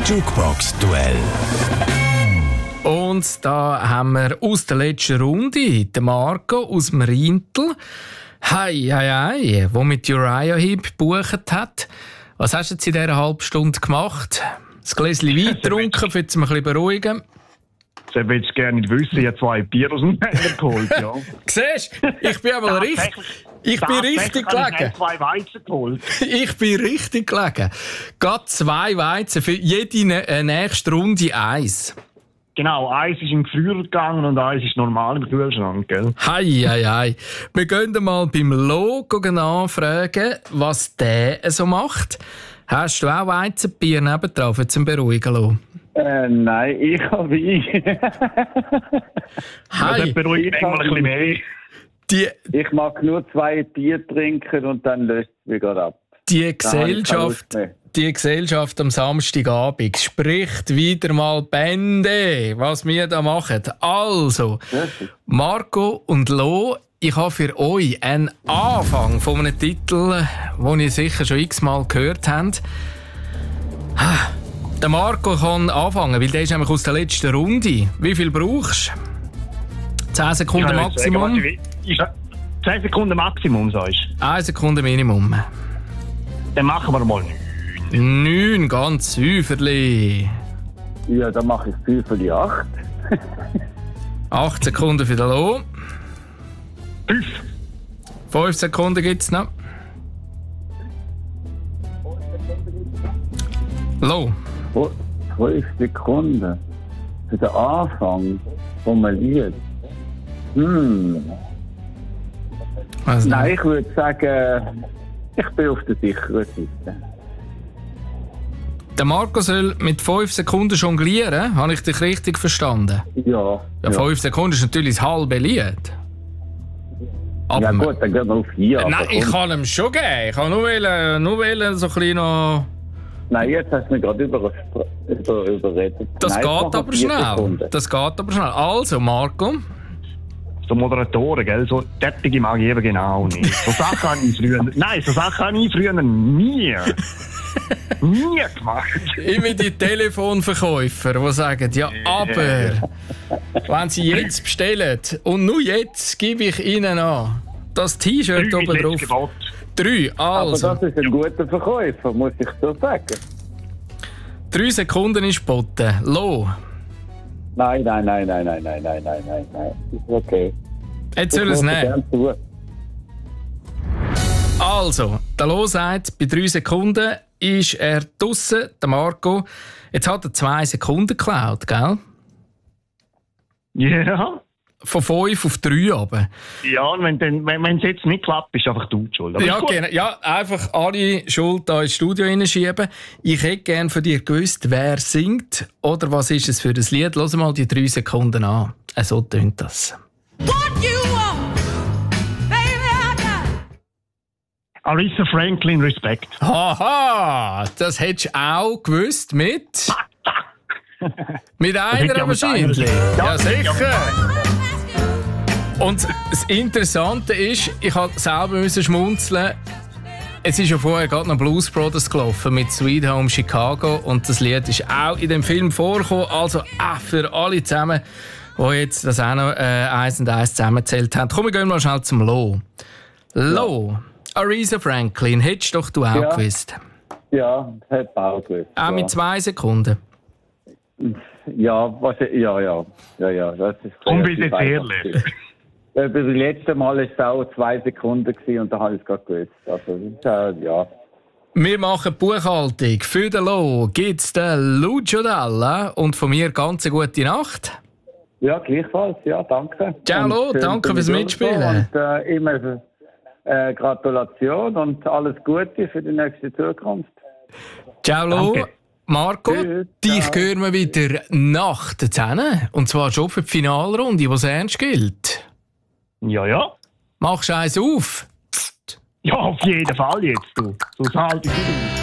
Jukebox-Duell. Und da haben wir aus der letzten Runde den Marco aus dem Rintel. Hei, der mit Uriah Heep gebucht hat. Was hast du jetzt in dieser halben Stunde gemacht? Ein Gläschen Wein getrunken, um es ein bisschen beruhigen? Das würde ich gerne nicht wissen. Ich habe 2 Bier aus dem Keller geholt, ja. Siehst du? Ich bin aber richtig. Ich bin richtig gelegen. Ich habe 2 Weizen geholt. Ich bin richtig gelegen. Gerade 2 Weizen, für jede nächste Runde 1. Genau, 1 ist im Gefrier gegangen und 1 ist normal im Kühlschrank, gell? Hei. Wir gehen mal beim Logo nachfragen, was der so macht. Hast du auch Weizenbier nebendrauf, zum Beruhigen lassen? Nein, ich habe Wein. Das beruhigt mich mal ein bisschen mehr. Ich mag nur 2 Bier trinken und dann löst es mich gerade ab. Die Gesellschaft am Samstagabend spricht wieder mal Bände, was wir da machen. Also, Marco und Lo, ich habe für euch einen Anfang von einem Titel, den ihr sicher schon x-mal gehört habt. Der Marco kann anfangen, weil der ist nämlich aus der letzten Runde. Wie viel brauchst du? 10 Sekunden Maximum? 10 Sekunden Maximum, sagst du? 1 Sekunde Minimum. Dann machen wir mal 9, ganz Säuferli. Ja, dann mache ich 5 für die 8. 8 Sekunden für den Lo. 5. 5 Sekunden gibt es noch. Lo. 12 Sekunden. Für den Anfang vom Lied. Nein, ich würde sagen, ich bin auf der sicheren Seite. Der Marco soll mit 5 Sekunden jonglieren. Habe ich dich richtig verstanden? Ja. 5 Sekunden ist natürlich das halbe Lied. Aber ja gut, dann gehen wir auf 4. Nein, ich kann ihm schon geben. Ich kann nur wählen, so ein bisschen noch... Nein, jetzt hast du mich gerade überredet. Das geht aber schnell. Also, Marco. So Moderatoren, gell? So Tätige mag ich eben genau nicht. So Sachen habe ich früher... Nein, so Sachen habe ich früher nie gemacht. Immer die Telefonverkäufer, die sagen, ja, aber wenn sie jetzt bestellen und nur jetzt gebe ich ihnen an, das T-Shirt oben drauf. 3, also. Aber das ist ein guter Verkäufer, muss ich so sagen. 3 Sekunden ist geboten. Lo. Nein. Ist okay. Jetzt soll es nehmen. Also, der Lo sagt, bei 3 Sekunden ist er draussen, der Marco. Jetzt hat er 2 Sekunden geklaut, gell? Ja. Yeah. Von 5 auf 3 runter. Ja, und wenn es jetzt nicht klappt, ist einfach du die Schuld. Ja, genau. Ja, einfach alle Schuld da ins Studio hineinschieben. Ich hätte gerne von dir gewusst, wer singt oder was ist es für ein Lied. Lass mal die 3 Sekunden an. So tönt das. Aretha Franklin, Respekt. Haha, das hättest du auch gewusst mit... mit einer wahrscheinlich. Ja, sicher. Und das Interessante ist, ich musste selber schmunzeln. Es ist ja vorher gerade noch Blues Brothers gelaufen mit Sweet Home Chicago und das Lied ist auch in dem Film vorgekommen. Also für alle zusammen, die jetzt das auch noch 1 und 1 zusammengezählt haben. Komm, wir gehen mal schnell zum Lo. Lo, Aretha Franklin, hättest doch du auch gewusst. Ja, das hätte ich auch gewusst. Auch mit 2 Sekunden. Ja, das ist... Komm, bitte ehrlich. Das letzte Mal war es auch 2 Sekunden und da habe ich es gerade gewusst. Also, ja. Wir machen Buchhaltung. Für den Lo gibt es den Lucio Dalla und von mir ganz eine gute Nacht. Ja, gleichfalls. Ja, danke. Ciao Lo, danke fürs Mitspielen. Und immer Gratulation und alles Gute für die nächste Zukunft. Ciao Lo. Danke. Marco, dich hören wir wieder nach der 10. Und zwar schon für die Finalrunde, was ernst gilt. Ja. Machst du eins auf? Ja, auf jeden Fall jetzt, du. Sonst halte ich nicht aus.